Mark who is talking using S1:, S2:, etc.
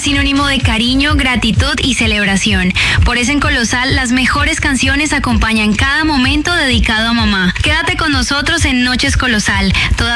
S1: es sinónimo de cariño, gratitud y celebración. Por eso en Colosal las mejores canciones acompañan cada momento dedicado a mamá. Quédate con nosotros en Noches Colosal.